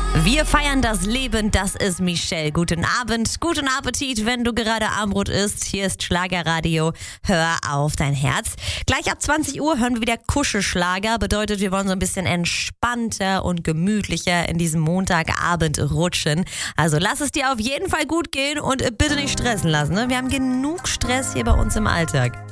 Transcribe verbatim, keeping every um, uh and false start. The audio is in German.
Wir feiern das Leben, das ist Michelle. Guten Abend, guten Appetit, wenn du gerade Armbrot isst. Hier ist Schlagerradio, hör auf dein Herz. Gleich ab zwanzig Uhr hören wir wieder Kuschelschlager. Bedeutet, wir wollen so ein bisschen entspannter und gemütlicher in diesem Montagabend rutschen. Also lass es dir auf jeden Fall gut gehen und bitte nicht stressen lassen. Ne? Wir haben genug Stress hier bei uns im Alltag.